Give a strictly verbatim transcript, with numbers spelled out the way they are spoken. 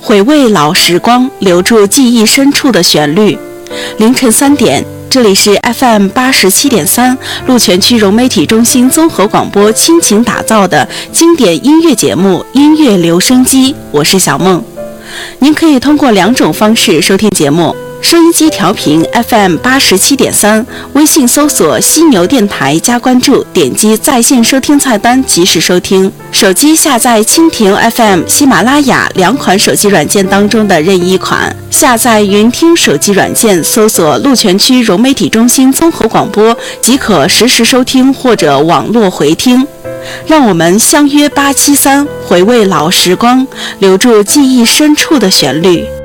回味老时光，留住记忆深处的旋律。凌晨三点，这里是 F M 八十七点三 鹿泉区融媒体中心综合广播倾情打造的经典音乐节目《音乐留声机》，我是小梦。您可以通过两种方式收听节目：收音机调频 F M 八十七点三，微信搜索犀牛电台加关注，点击在线收听菜单及时收听。手机下载蜻蜓 F M、喜马拉雅两款手机软件当中的任意一款，下载云听手机软件，搜索鹿泉区融媒体中心综合广播即可实时收听或者网络回听。让我们相约八七三，回味老时光，留住记忆深处的旋律。